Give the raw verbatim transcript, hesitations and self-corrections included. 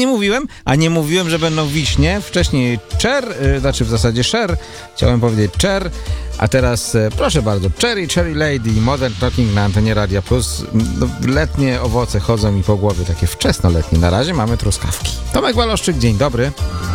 nie mówiłem, a nie mówiłem, że będą wiśnie. Wcześniej czer, y, znaczy w zasadzie sher, chciałem powiedzieć czer, a teraz y, proszę bardzo, Cherry, Cherry Lady, Modern Talking na antenie Radia Plus. No, letnie owoce chodzą mi po głowie, takie wczesnoletnie. Na razie mamy truskawki. Tomek Waloszczyk, dzień dobry.